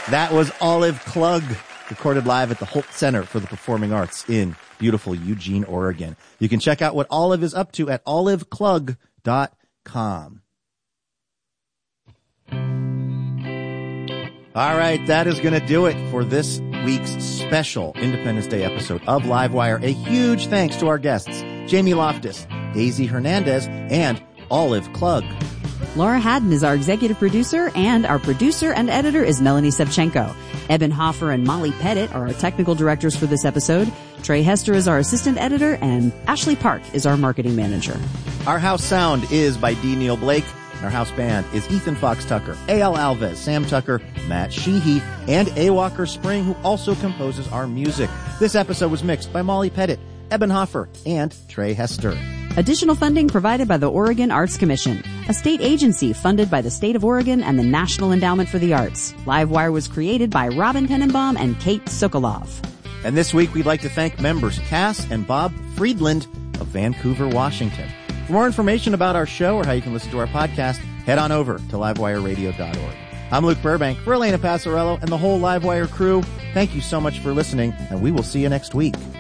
That was Olive Klug, recorded live at the Holt Center for the Performing Arts in beautiful Eugene, Oregon. You can check out what Olive is up to at oliveklug.com. All right, that is going to do it for this week's special Independence Day episode of Livewire. A huge thanks to our guests, Jamie Loftus, Daisy Hernandez, and Olive Klug. Laura Haddon is our executive producer, and our producer and editor is Melanie Sevchenko. Eben Hoffer and Molly Pettit are our technical directors for this episode. Trey Hester is our assistant editor, and Ashley Park is our marketing manager. Our house sound is by D. Neil Blake, and our house band is Ethan Fox Tucker, A.L. Alves, Sam Tucker, Matt Sheehy, and A. Walker Spring, who also composes our music. This episode was mixed by Molly Pettit, Eben Hoffer, and Trey Hester. Additional funding provided by the Oregon Arts Commission, a state agency funded by the state of Oregon and the National Endowment for the Arts. Livewire was created by Robin Tenenbaum and Kate Sokolov. And this week we'd like to thank members Cass and Bob Friedland of Vancouver, Washington. For more information about our show or how you can listen to our podcast, head on over to livewireradio.org. I'm Luke Burbank for Elena Passarello and the whole Livewire crew. Thank you so much for listening, and we will see you next week.